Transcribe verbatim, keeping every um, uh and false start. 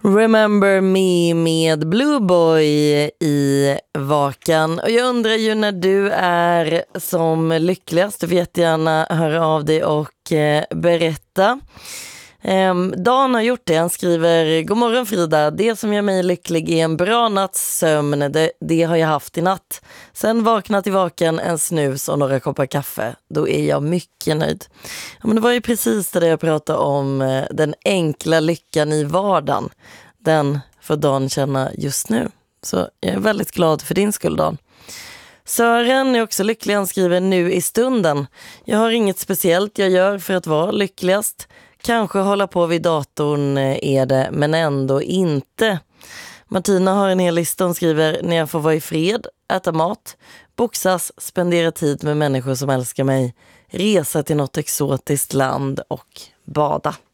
Remember Me med Blue Boy i Vakan. Och jag undrar ju när du är som lyckligast. Du får jättegärna höra av dig och eh, berätta. Um, Dan har gjort det. Han skriver: God morgon Frida, det som gör mig lycklig är en bra natts sömn. Det, det har jag haft i natt. Sen vaknat i vaken, en snus och några koppar kaffe. Då är jag mycket nöjd. Ja, men det var ju precis det jag pratade om, eh, den enkla lyckan i vardagen. Den får Dan känna just nu. Så jag är väldigt glad för din skull, Dan. Sören är också lycklig. Han skriver: nu i stunden. Jag har inget speciellt jag gör för att vara lyckligast. Kanske hålla på vid datorn är det, men ändå inte. Martina har en hel lista. Hon skriver: när jag får vara i fred, äta mat, boxas, spendera tid med människor som älskar mig, resa till något exotiskt land och bada.